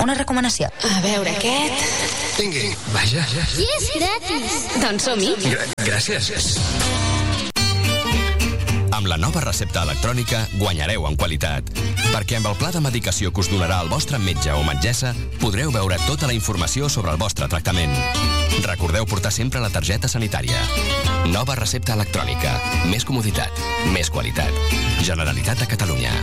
Una recomanació. A veure, aquest... Vingui, vaja. I és gratis. Doncs som-hi. Gràcies. Amb la nova recepta electrònica guanyareu en qualitat. Perquè amb el pla de medicació que us donarà el vostre metge o metgessa podreu veure tota la informació sobre el vostre tractament. Recordeu portar sempre la targeta sanitària. Nova recepta electrònica. Més comoditat. Més qualitat. Generalitat de Catalunya.